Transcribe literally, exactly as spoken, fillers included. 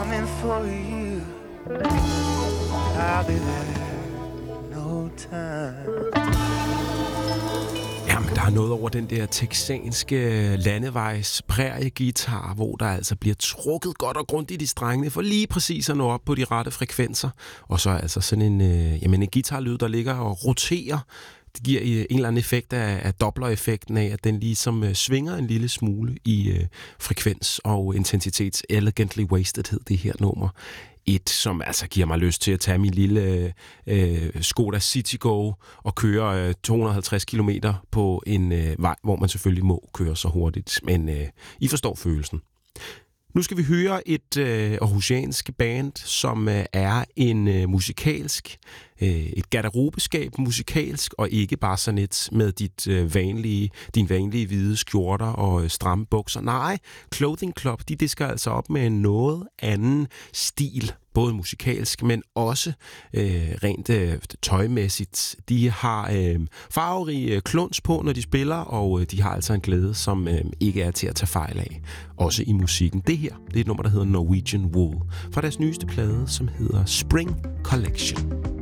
coming for you. I'll be there no time. Jamen, der er noget over den der texanske landevejs præriegitar, hvor der altså bliver trukket godt og grundigt i strengene for lige præcis at nå op på de rette frekvenser. Og så er altså sådan en, øh, jamen en guitarlyd, der ligger og roterer. Det giver en eller anden effekt af, af dobbler-effekten af, at den ligesom øh, svinger en lille smule i øh, frekvens og intensitets. Elegantly Wasted hed det her nummer. Et, som altså giver mig lyst til at tage min lille øh, Skoda Citigo og køre øh, to hundrede og halvtreds kilometer på en øh, vej, hvor man selvfølgelig må køre så hurtigt. Men øh, I forstår følelsen. Nu skal vi høre et øh, aarhusiansk band, som øh, er en øh, musikalsk, øh, et garderobeskab musikalsk, og ikke bare sådan et med dit, øh, vanlige, din vanlige hvide skjorter og øh, stramme bukser. Nej, Clothing Club, de disker altså op med en noget anden stil, både musikalsk, men også øh, rent øh, tøjmæssigt. De har øh, farverige kluns på, når de spiller, og øh, de har altså en glæde, som øh, ikke er til at tage fejl af. Også i musikken. Det her, det er et nummer, der hedder Norwegian Wool, fra deres nyeste plade, som hedder Spring Collection.